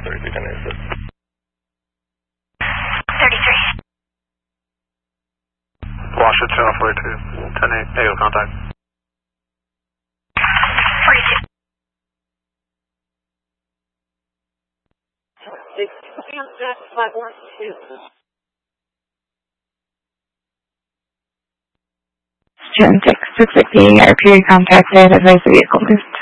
33, 1086. 33. Washer channel 42, 10-8, AO contact. 42. 512. Gen 6 650, air period contacted, advise the vehicle move.